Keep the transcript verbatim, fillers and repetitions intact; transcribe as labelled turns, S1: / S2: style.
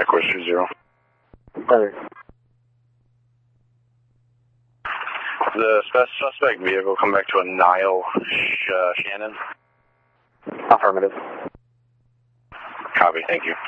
S1: Echo two zero.
S2: Sorry.
S1: The suspect vehicle come back to a Nile Sh uh, Shannon.
S2: Affirmative.
S1: Copy, thank you.